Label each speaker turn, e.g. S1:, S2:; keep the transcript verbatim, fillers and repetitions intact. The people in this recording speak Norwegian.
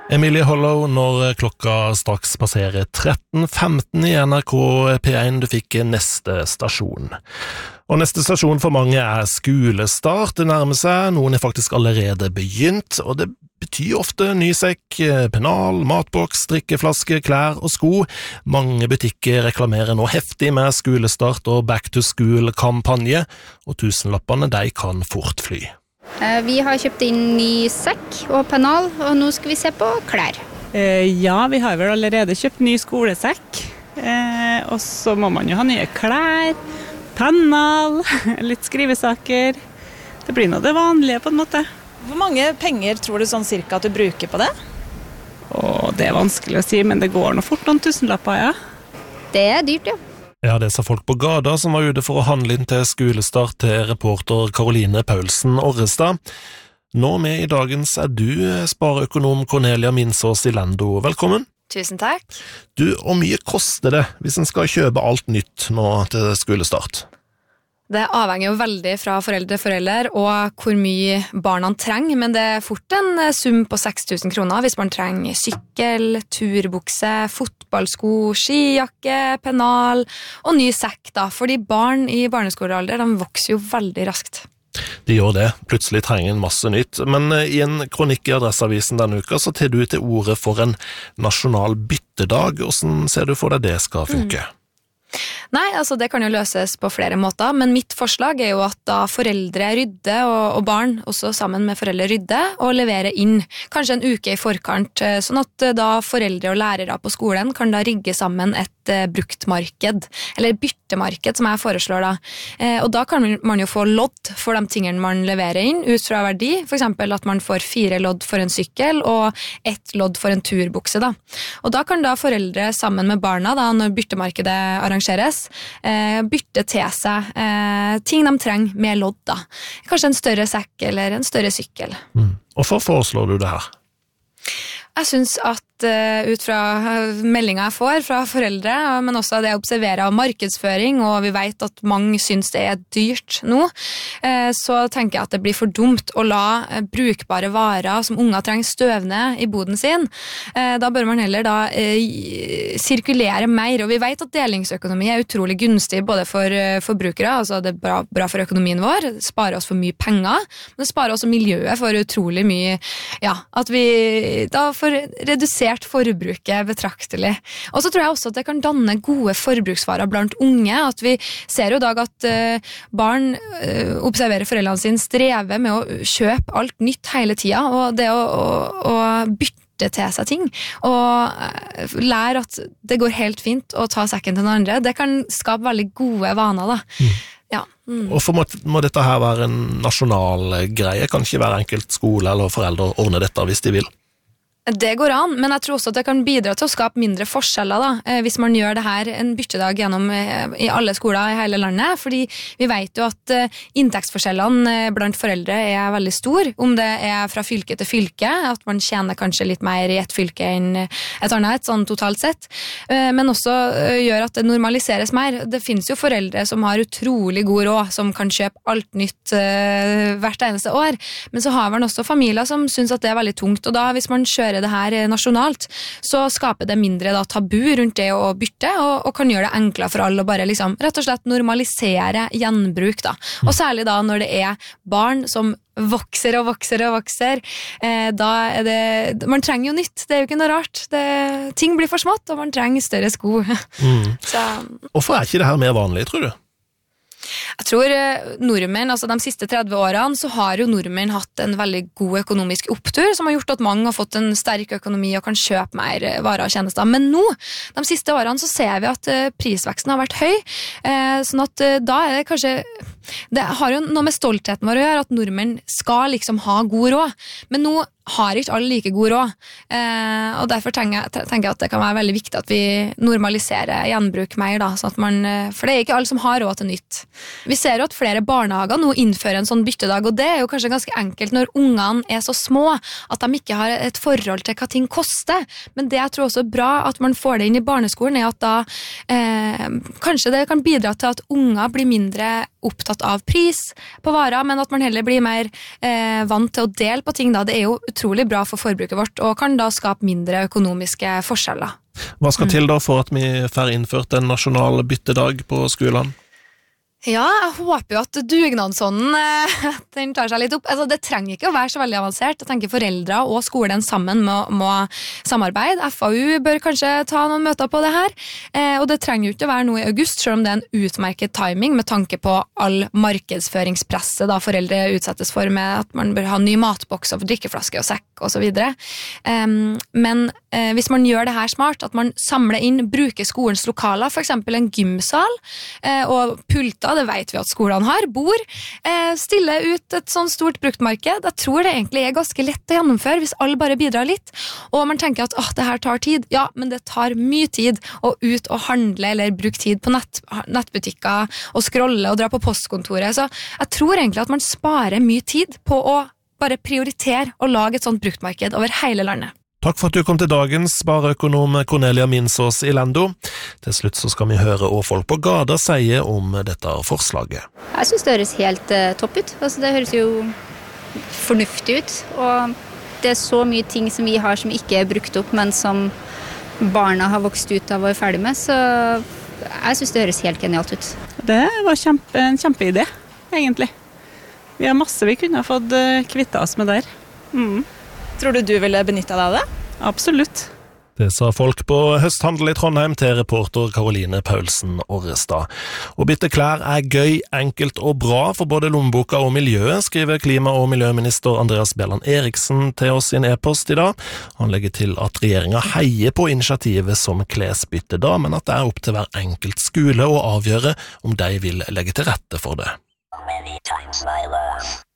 S1: Emilie Hollow, når klokka straks passerer tretten femten i N R K P én, du fikk neste stasjon. Og neste stasjon for mange er skolestart. Det nærmer seg, noen er faktisk allerede begynt, og det betyr ofte ny sekk, pennal, matboks, drikkeflaske, klær og sko. Mange butikker reklamerer nå heftig med skolestart og back to school-kampanje, og tusenlappene de kan fort fly.
S2: Vi har kjøpt inn ny sekk og pennal, og nå skal vi se på klær.
S3: Eh, ja, vi har vel allerede kjøpt ny skolesekk, eh, og så må man jo ha nye klær, pennal, litt skrivesaker. Det blir noe det vanlige på en måte.
S4: Hvor mange penger tror du sånn cirka at du bruker på det?
S3: Åh, det er vanskelig å si, men det går nå fort noen tusenlapper, ja.
S2: Det er dyrt, ja.
S1: Ja, det sa folk på gata som var ute for å handle inn til skolestart til reporter Karoline Paulsen Orrestad. Nå med i dagens er du spareøkonom Cornelia Minsås i Lendo. Velkommen.
S5: Tusen takk.
S1: Du, hvor mye koster det hvis en skal kjøpe alt nytt nå til skolestart?
S5: Det avhenger jo veldig fra foreldre til foreldre og hvor mye barna trenger, men det er fort en sum på seks tusen kroner hvis man trenger sykkel, turbukse, fotballsko, skijakke, pennal og ny sekk da, fordi barn i barneskolealder, de vokser jo veldig raskt.
S1: De gjør det, plutselig trenger en masse nytt, men i en kronikk i Adresseavisen denne uka så tar du til ordet for en nasjonal byttedag. Hvordan ser du for deg det skal funke? Mm.
S5: Nei, altså det kan jo løses på flere måter, men mitt forslag er jo at da foreldre rydder og, og barn også sammen med foreldre rydder og leverer inn, kanskje en uke i forkant, sånn at da foreldre og lærere på skolen kan da rigge sammen et uh, bruktmarked, eller byttemarked som jeg foreslår da. Eh, og da kan man jo få lodd for de tingene man leverer inn ut fra verdi, for eksempel at man får fire lodd for en sykkel og ett lodd for en turbukse da. Og da kan da foreldre sammen med barna da, når byttemarkedet arrangeres, Eh, bytte til seg eh, ting de trenger med lodd da. Kanskje en større sekk eller en større sykkel.
S1: Mm. Hvorfor foreslår du det her?
S5: Jeg synes at uh, ut fra meldingen jeg får fra foreldre, men også det jeg observerer av markedsføring, og vi vet at mange synes det er dyrt nå, uh, så tenker jeg at det blir for dumt å la uh, brukbare varer som unger trenger støvne i boden sin. Uh, da bør man heller da uh, sirkulere mer, og vi vet at delingsøkonomi er utrolig gunstig både for uh, forbrukere, altså det er bra, bra for økonomien vår, det sparer oss for mye penger, men det sparer også miljøet for utrolig mye, ja, at vi da får redusert forbruket betraktelig. Og så tror jeg også at det kan danne gode forbruksvarer blant unge, at vi ser jo i dag at uh, barn uh, observerer foreldrene sine streve med å kjøpe alt nytt hele tida, og det å, å, å bytte til seg ting, og lære at det går helt fint å ta sekken til den andre, det kan skape veldig gode vaner da. Mm. Ja. Mm.
S1: Hvorfor må, må dette her være en nasjonal greie? Kan ikke hver enkelt skole eller foreldre ordne dette hvis de vil?
S5: Det går an, men jeg tror også at det kan bidra til å skape mindre forskjeller da, hvis man gjør det her en byttedag gjennom i alle skoler i hele landet, fordi vi vet jo at inntektsforskjellene blant foreldre er veldig stor, om det er fra fylke til fylke, at man tjener kanskje litt mer i et fylke enn et annet, sånn totalt sett, men også gjør at det normaliseres mer. Det finnes jo foreldre som har utrolig god råd, som kan kjøpe alt nytt hvert eneste år, men så har man også familier som synes at det er veldig tungt, og da hvis man kjører det her nasjonalt, så skaper det mindre da, tabu rundt det å bytte, og, og kan gjøre det enklere for alle å bare liksom, rett og slett normalisere gjenbruk da. Og særlig da når det er barn som vokser og vokser og vokser, eh, da er det, man trenger jo nytt, det er jo ikke noe rart, det, ting blir for smått, og man trenger større sko. Mm. Så,
S1: hvorfor er ikke det her mer vanlig, tror du?
S5: Jeg tror nordmenn, altså de siste tretti årene, så har jo nordmenn hatt en veldig god økonomisk opptur, som har gjort at mange har fått en sterk økonomi og kan kjøpe mer varer og tjenester. Men nå, de siste årene, så ser vi at prisveksten har vært høy, sånn at da er det kanskje, det har jo noe med stoltheten vår å gjøre, at nordmenn skal liksom ha god råd. Men nå har ikke alle like god råd, eh, og derfor tenker jeg, tenker jeg at det kan være veldig viktig at vi normaliserer gjenbruk mer da, sånn at man, for det er ikke alle som har råd til nytt. Vi ser jo at flere barnehager nå innfører en sånn byttedag, og det er jo kanskje ganske enkelt når ungene er så små, at de ikke har et forhold til hva ting koster, men det jeg tror også er bra at man får det inn i barneskolen, er at da eh, kanskje det kan bidra til at unger blir mindre opptatt opptatt av pris på varer, men at man heller blir mer eh, vant til å dele på ting da. Det er jo utrolig bra for forbruket vårt, og kan da skape mindre økonomiske forskjeller.
S1: Hva skal til da for at vi får innført en nasjonal byttedag på skolen?
S5: Ja, jeg håper jo at dugnadsånden eh, den tar seg litt opp. Altså, det trenger ikke å være så veldig avansert. Jeg tenker foreldre og skolen sammen må, må samarbeide. F A U bør kanskje ta noen møter på det her. Eh, og det trenger jo ikke å være noe i august, selv om det er en utmerket timing med tanke på all markedsføringspresset da foreldre utsettes for med at man bør ha ny matboks og drikkeflaske og sekk og så videre. Um, men eh, hvis man gjør det her smart, at man samler inn, bruker skolens lokaler, for eksempel en gymsal eh, og pulter, det vet vi at skolene har, bor, eh, stille ut et sånn stort bruktmarked. Jeg tror det egentlig er ganske lett å gjennomføre hvis alle bare bidrar litt. Og man tenker at åh, det her tar tid. Ja, men det tar mye tid å ut og handle eller bruke tid på nett, nettbutikker og scrolle og dra på postkontoret. Så jeg tror egentlig at man sparer mye tid på å bare prioritere og lage et sånt bruktmarked over hele landet.
S1: Takk for at du kom til dagens spareøkonom Cornelia Minsås i Lendo. Til slutt så skal vi høre hva folk på gata sier om dette forslaget.
S2: Jeg synes det høres helt uh, topp ut. Altså, det høres jo fornuftig ut, og det er så mye ting som vi har som ikke er brukt opp, men som barna har vokst ut av og er ferdig med, så jeg synes det høres helt genialt ut.
S3: Det var kjempe, en kjempeidé, egentlig. Vi har masse vi kunne ha fått kvittet oss med der. Mm.
S4: Tror du du ville benyttet deg av det?
S3: Absolutt.
S1: Det sa folk på høsthandel i Trondheim til reporter Karoline Paulsen Orrestad. Å bytte klær er gøy, enkelt og bra for både lommeboka og miljøet, skriver klima- og miljøminister Andreas Bjelland Eriksen til oss i en e-post i dag. Han legger til at regjeringen heier på initiativet som klesbyttedag, men at det er opp til hver enkelt skole å avgjøre om de vil legge til rette for det.
S6: Many times my love.